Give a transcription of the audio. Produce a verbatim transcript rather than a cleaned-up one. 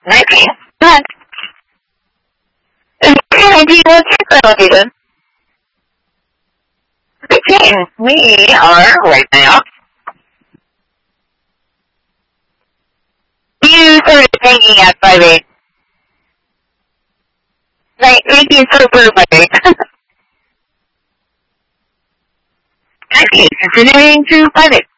Okay. But, can you look at the Okay, we are right now. You started thinking at five eight. Like, making super funny. Okay, continuing to five eight.